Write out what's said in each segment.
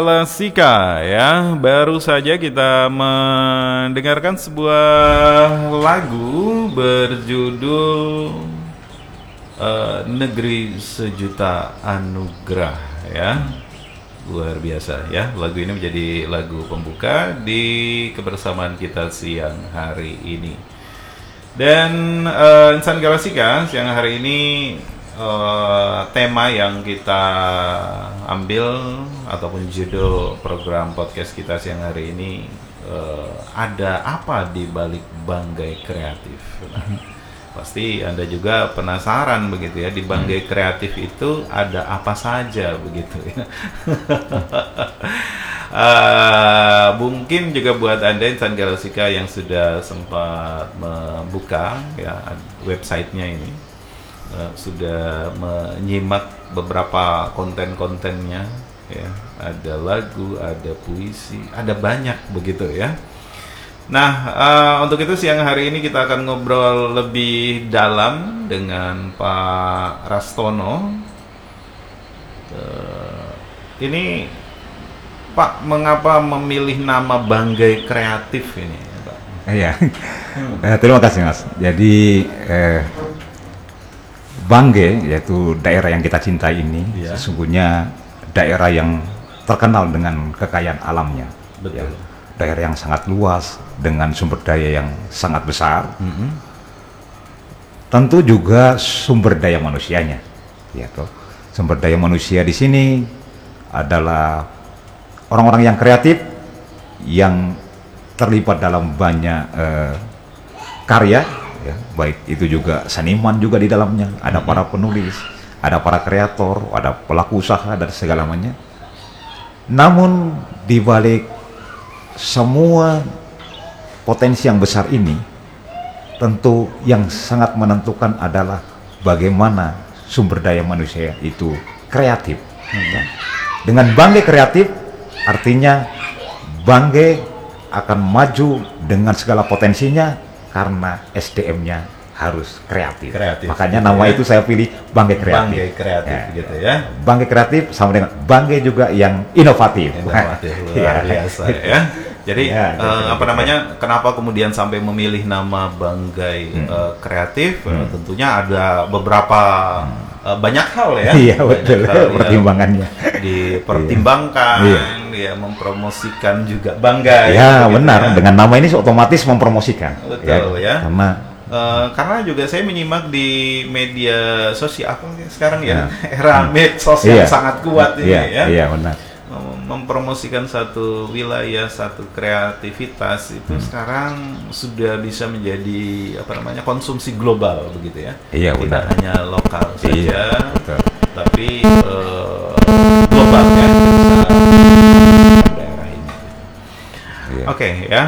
Klasika ya, baru saja kita mendengarkan sebuah lagu berjudul Negeri Sejuta Anugerah ya. Luar biasa ya, lagu ini menjadi lagu pembuka di kebersamaan kita siang hari ini. Dan Insan Klasika siang hari ini tema yang kita ambil ataupun judul program podcast kita siang hari ini ada apa di balik Banggai Kreatif. Nah, pasti Anda juga penasaran begitu ya, di Banggai Kreatif itu ada apa saja begitu ya. Mungkin juga buat Anda Insan Klasika yang sudah sempat membuka ya websitenya ini, sudah menyimak beberapa konten-kontennya ya, ada lagu, ada puisi, ada banyak begitu ya. Nah, untuk itu siang hari ini kita akan ngobrol lebih dalam dengan Pak Rastono. Ini Pak, mengapa memilih nama Banggai Kreatif ini, Pak? Iya, terima kasih Mas. Jadi Banggai, yaitu daerah yang kita cintai ini, ya, sesungguhnya daerah yang terkenal dengan kekayaan alamnya. Betul. Ya, daerah yang sangat luas dengan sumber daya yang sangat besar. Tentu juga sumber daya manusianya. Ya, toh. Sumber daya manusia di sini adalah orang-orang yang kreatif, yang terlibat dalam banyak karya. Ya, baik itu juga seniman juga di dalamnya, ada para penulis, ada para kreator, ada pelaku usaha dan segala macamnya. Namun di balik semua potensi yang besar ini, tentu yang sangat menentukan adalah bagaimana sumber daya manusia itu kreatif. Ya. Dengan Banggai Kreatif, artinya Banggai akan maju dengan segala potensinya karena SDM-nya harus kreatif. Makanya gitu nama ya. itu saya pilih Banggai Kreatif. Banggai Kreatif ya. gitu ya. Banggai Kreatif sama dengan Banggai juga yang inovatif. Inovatif luar biasa ya. Jadi ya, apa namanya? Kenapa kemudian sampai memilih nama Banggai Kreatif? Tentunya ada beberapa banyak hal ya. Iya betul. Pertimbangannya dipertimbangkan. Ya, mempromosikan juga Banggai. Ya benar, ya. Dengan nama ini otomatis mempromosikan. Betul ya. Karena juga saya menyimak di media sosial sekarang ya, era medsos yang sangat kuat ini ya. Iya benar. Mempromosikan satu wilayah, satu kreativitas itu sekarang sudah bisa menjadi konsumsi global begitu ya. Iya Tidak benar. hanya lokal saja. Iya, betul. Tapi global ya. Daerah ini. Iya. Oke ya.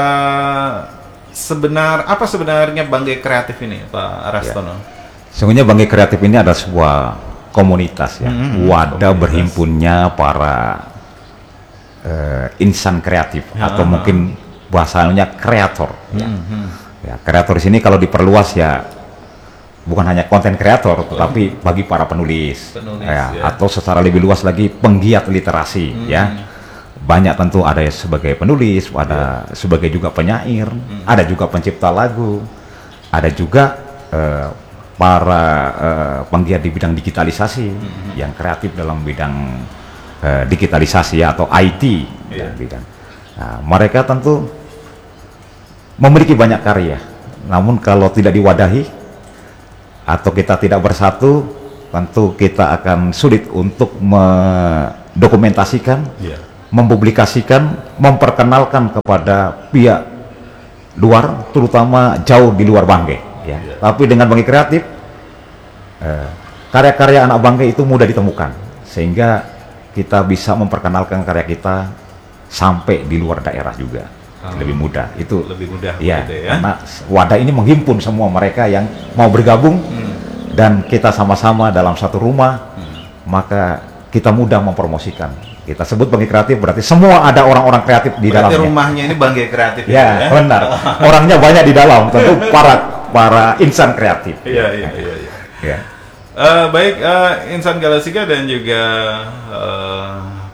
Apa sebenarnya Banggai Kreatif ini, Pak Rastono? Sesungguhnya Banggai Kreatif ini adalah sebuah komunitas ya, wadah berhimpunnya para insan kreatif atau mungkin bahasanya kreator. Ya, kreator di sini kalau diperluas ya bukan hanya konten kreator, tetapi bagi para penulis ya, atau secara lebih luas lagi penggiat literasi ya. Banyak tentu ada sebagai penulis, ada sebagai juga penyair, ada juga pencipta lagu, ada juga para penggiat di bidang digitalisasi yang kreatif dalam bidang digitalisasi ya, atau IT bidang. Nah, mereka tentu memiliki banyak karya, namun kalau tidak diwadahi atau kita tidak bersatu, tentu kita akan sulit untuk mendokumentasikan, mempublikasikan, memperkenalkan kepada pihak luar, terutama jauh di luar Banggai. Ya. Tapi dengan Banggai Kreatif, karya-karya anak Banggai itu mudah ditemukan, sehingga kita bisa memperkenalkan karya kita sampai di luar daerah juga. Lebih mudah. Itu lebih mudah ya, gitu ya. karena wadah ini menghimpun semua mereka yang mau bergabung dan kita sama-sama dalam satu rumah, maka kita mudah mempromosikan. Kita sebut Banggai Kreatif berarti semua ada orang-orang kreatif di dalamnya. Berarti rumahnya ini Banggai Kreatif ya, benar. Orangnya banyak di dalam, tentu para insan kreatif. Iya. Baik, Insan Klasika dan juga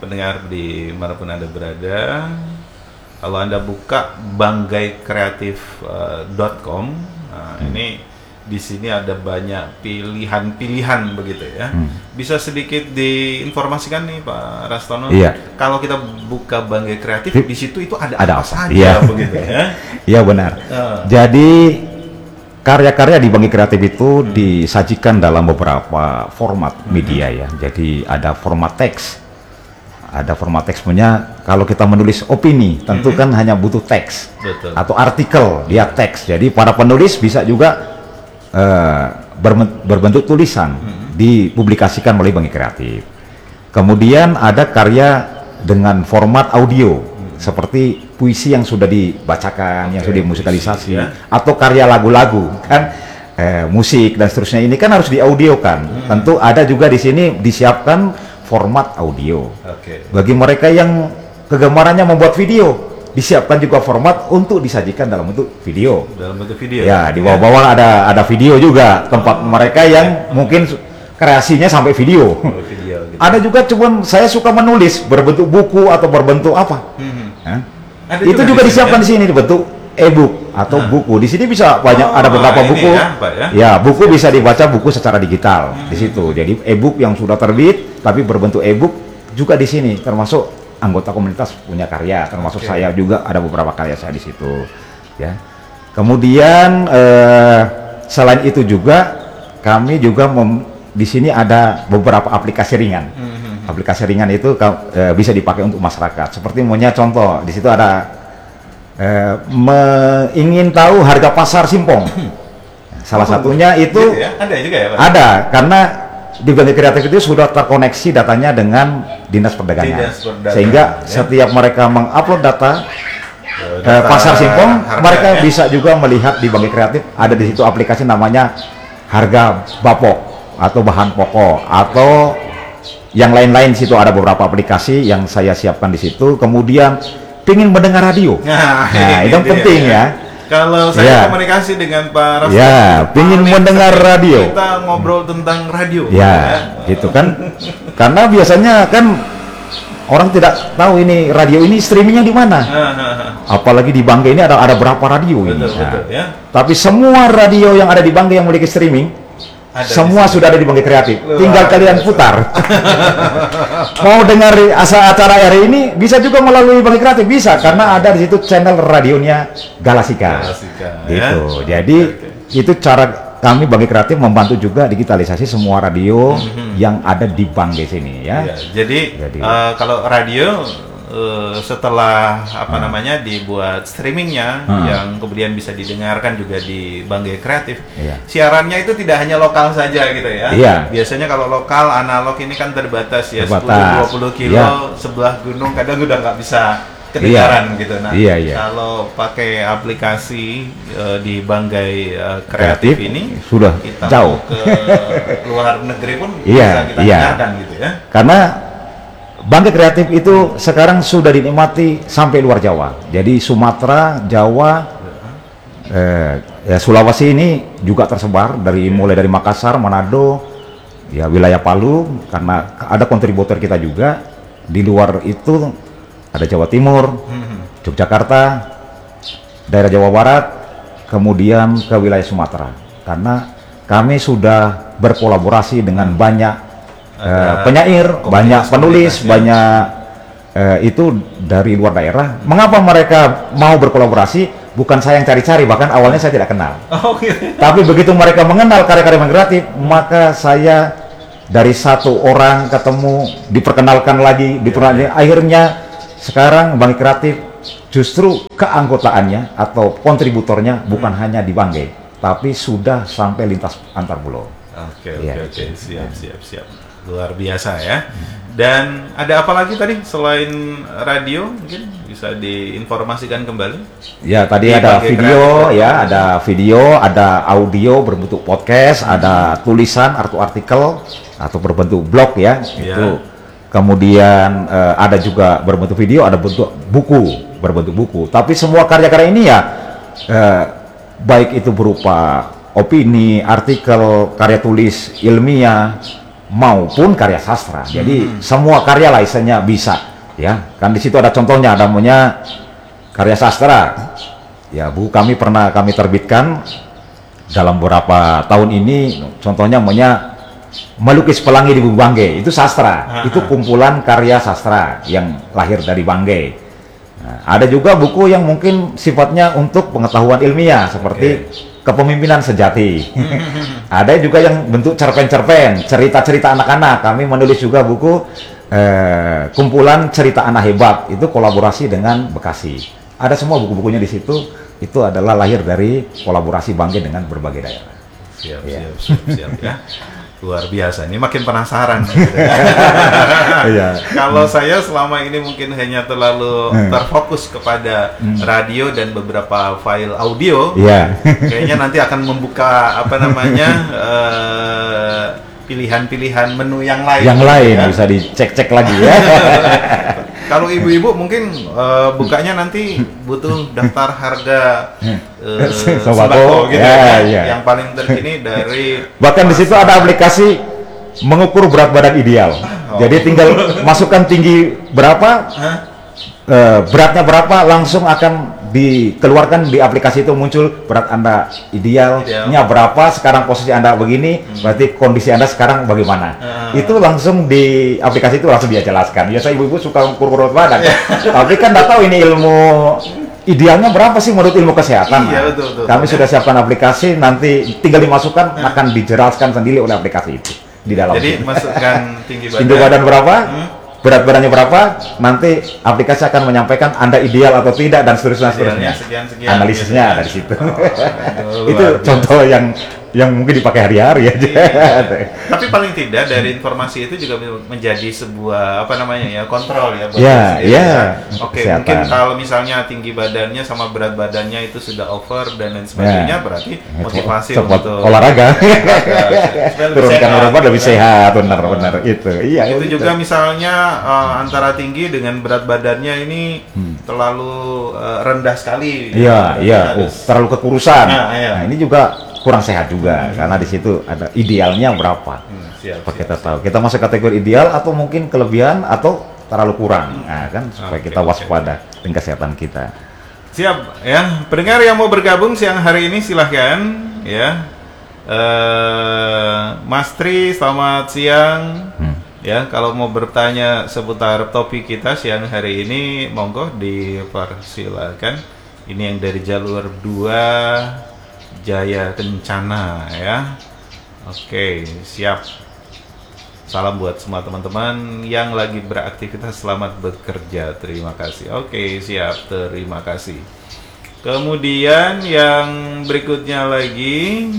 pendengar di manapun Anda berada, kalau Anda buka banggaikreatif.com, ini di sini ada banyak pilihan-pilihan begitu ya. Bisa sedikit diinformasikan nih Pak Rastono. Iya. Kalau kita buka Banggai Kreatif di situ itu ada apa saja iya. begitu ya. Iya benar. Jadi karya-karya di Banggai Kreatif itu disajikan dalam beberapa format media ya. Jadi ada format teks. Ada format teks punya, kalau kita menulis opini tentu kan hanya butuh teks. Betul. Atau artikel dia teks. Jadi para penulis bisa juga berbentuk tulisan dipublikasikan melalui Banggai Kreatif. Kemudian ada karya dengan format audio seperti puisi yang sudah dibacakan, yang sudah dimusikalisasi, atau karya lagu-lagu kan, musik dan seterusnya ini kan harus diaudiokan. Tentu ada juga di sini disiapkan format audio. Bagi mereka yang kegemarannya membuat video, disiapkan juga format untuk disajikan dalam bentuk video. Dalam bentuk video. Ya, di bawah-bawah ada video juga tempat mereka yang mungkin kreasinya sampai video. Video gitu. Ada juga cuman saya suka menulis berbentuk buku atau berbentuk apa. Itu juga disiapkan di sini bentuk e-book atau buku. Di sini bisa banyak, ada beberapa buku. Ya, buku bisa dibaca buku secara digital di situ. Jadi e-book yang sudah terbit tapi berbentuk e-book juga di sini, termasuk anggota komunitas punya karya, termasuk saya juga ada beberapa karya saya di situ, ya. Kemudian selain itu juga kami juga di sini ada beberapa aplikasi ringan. Aplikasi ringan itu bisa dipakai untuk masyarakat. Seperti punya contoh di situ ada ingin tahu harga pasar Simpong. Salah satunya itu gitu ya? Ada juga ya Pak? Ada, karena di Banggai Kreatif itu sudah terkoneksi datanya dengan Dinas Perdagangan, sehingga setiap mereka mengupload data pasar Simpong, mereka bisa juga melihat di Banggai Kreatif ada di situ aplikasi namanya harga bapok atau bahan pokok atau yang lain-lain. Situ ada beberapa aplikasi yang saya siapkan di situ. Kemudian ingin mendengar radio, nah itu penting ya. Kalau saya komunikasi dengan Pak Rastono, ingin mendengar radio, kita ngobrol tentang radio. Gitu kan. Karena biasanya kan orang tidak tahu ini radio ini streamingnya di mana. Apalagi di Banggai ini ada berapa radio ini. Betul, ya. Tapi semua radio yang ada di Banggai yang memiliki streaming semua sudah ada di Banggai Kreatif. Tinggal kalian putar. Mau dengar acara hari ini bisa juga melalui Banggai Kreatif, bisa karena ada di situ channel radionya Galasika. Gitu. Jadi itu cara kami Banggai Kreatif membantu juga digitalisasi semua radio yang ada di Banggai sini ya. Jadi kalau radio setelah namanya dibuat streamingnya yang kemudian bisa didengarkan juga di Banggai Kreatif, siarannya itu tidak hanya lokal saja gitu ya. Biasanya kalau lokal analog ini kan terbatas ya, 10-20 kilo sebelah gunung kadang udah nggak bisa kedengaran gitu. Nah kalau pakai aplikasi di Banggai Kreatif ini sudah kita jauh ke luar negeri pun bisa kita dengarkan gitu ya. Karena Banggai Kreatif itu sekarang sudah dinikmati sampai luar Jawa. Jadi Sumatera, Jawa, Sulawesi ini juga tersebar mulai dari Makassar, Manado, ya wilayah Palu. Karena ada kontributor kita juga di luar itu ada Jawa Timur, Yogyakarta, daerah Jawa Barat, kemudian ke wilayah Sumatera. Karena kami sudah berkolaborasi dengan banyak penyair, banyak penulis, banyak itu dari luar daerah. Mengapa mereka mau berkolaborasi? Bukan saya yang cari-cari, bahkan awalnya saya tidak kenal. Tapi begitu mereka mengenal karya-karya Banggai Kreatif, maka saya dari satu orang ketemu, diperkenalkan lagi, akhirnya sekarang Banggai Kreatif justru keanggotaannya atau kontributornya bukan hanya di Banggai, tapi sudah sampai lintas antar pulau. Oke, siap. Luar biasa ya. Dan ada apa lagi tadi selain radio, mungkin bisa diinformasikan kembali? Ya tadi ada video ya, ada video, ada audio berbentuk podcast, ada tulisan atau artikel atau berbentuk blog ya. Itu kemudian ada juga berbentuk video, ada bentuk berbentuk buku. Tapi semua karya-karya ini ya baik itu berupa opini, artikel, karya tulis ilmiah, maupun karya sastra. Jadi semua karya lah istilahnya bisa, ya. Kan di situ ada contohnya, ada namanya karya sastra. Ya, buku kami pernah kami terbitkan dalam beberapa tahun ini. Contohnya namanya Melukis Pelangi di Bumi Banggai. Itu sastra. Itu kumpulan karya sastra yang lahir dari Banggai. Nah, ada juga buku yang mungkin sifatnya untuk pengetahuan ilmiah seperti Kepemimpinan Sejati. Ada juga yang bentuk cerpen-cerpen, cerita-cerita anak-anak. Kami menulis juga buku kumpulan cerita anak hebat. Itu kolaborasi dengan Bekasi. Ada semua buku-bukunya di situ. Itu adalah lahir dari kolaborasi Banggai dengan berbagai daerah. Siap ya. Luar biasa, ini makin penasaran. Kalau saya selama ini mungkin hanya terlalu terfokus kepada radio dan beberapa file audio, kayaknya nanti akan membuka pilihan-pilihan menu yang lain. Yang lain ya? Bisa dicek-cek lagi ya. Kalau ibu-ibu mungkin bukanya nanti butuh daftar harga sembako gitu yang paling terkini dari. Bahkan di situ ada aplikasi mengukur berat badan ideal. Jadi tinggal masukkan tinggi berapa, beratnya berapa, langsung akan dikeluarkan di aplikasi itu muncul berat Anda idealnya berapa, sekarang posisi Anda begini, berarti kondisi Anda sekarang bagaimana. Itu langsung di aplikasi itu langsung dia jelaskan. Biasa ibu-ibu suka ukur berat badan, tapi kan nggak tahu ini ilmu idealnya berapa sih menurut ilmu kesehatan. Betul. Kami sudah siapkan aplikasi, nanti tinggal dimasukkan, akan dijelaskan sendiri oleh aplikasi itu di dalam. Jadi masukkan tinggi badan berapa, berat badannya berapa, nanti aplikasi akan menyampaikan Anda ideal atau tidak dan seterusnya. Sekian, analisisnya ada di situ. Itu contoh yang mungkin dipakai hari-hari aja. Tapi paling tidak dari informasi itu juga menjadi sebuah kontrol ya. Oke, mungkin kalau misalnya tinggi badannya sama berat badannya itu sudah over dan lain sebagainya, berarti motivasi untuk olahraga. Turunkan berat lebih sehat, benar itu. Itu juga misalnya antara tinggi dengan berat badannya ini terlalu rendah sekali. Terlalu kekurusan. Nah, ini juga kurang sehat juga karena di situ ada idealnya berapa. Kita tahu kita masuk kategori ideal atau mungkin kelebihan atau terlalu kurang. Nah, kan supaya kita waspada dengan kesehatan kita. Siap ya. Pendengar yang mau bergabung siang hari ini silahkan ya. Mas Tri, selamat siang. Ya, kalau mau bertanya seputar topik kita siang hari ini, monggo dipersilakan. Ini yang dari jalur 2 Jaya Kencana ya. Oke, siap. Salam buat semua teman-teman yang lagi beraktivitas, selamat bekerja. Terima kasih. Oke, siap. Terima kasih. Kemudian yang berikutnya lagi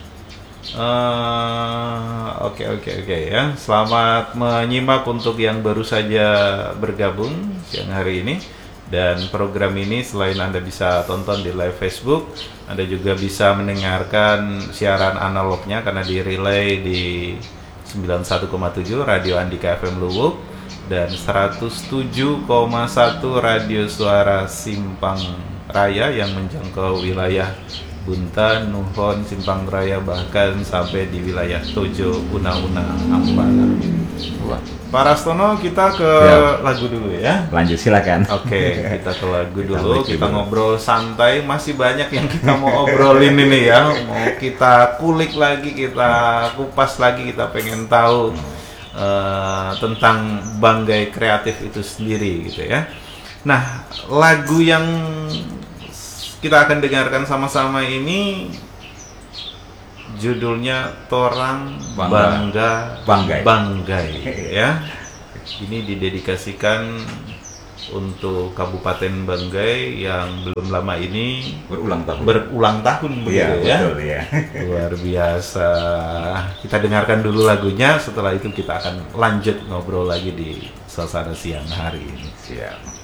Oke ya. Selamat menyimak untuk yang baru saja bergabung siang hari ini. Dan program ini selain Anda bisa tonton di live Facebook, Anda juga bisa mendengarkan siaran analognya karena di relay di 91,7 Radio Andika FM Luwuk dan 107,1 Radio Suara Simpang Raya yang menjangkau wilayah Buntan, Nuhon, Simpang Raya, bahkan sampai di wilayah Tojo, Una-Una, Ampara. Pak Rastono, kita ke lagu dulu ya. Lanjut, silakan. Oke, kita ke lagu dulu. Kita ngobrol santai. Masih banyak yang kita mau obrolin ini ya. Mau kita kulik lagi, kita kupas lagi. Kita pengen tahu tentang Banggai Kreatif itu sendiri gitu ya. Nah, lagu yang kita akan dengarkan sama-sama ini judulnya Torang Banggai ya. Ini didedikasikan untuk Kabupaten Banggai yang belum lama ini berulang tahun begitu ya. Betul, ya. Luar biasa. Kita dengarkan dulu lagunya, setelah itu kita akan lanjut ngobrol lagi di suasana siang hari ini. Siap.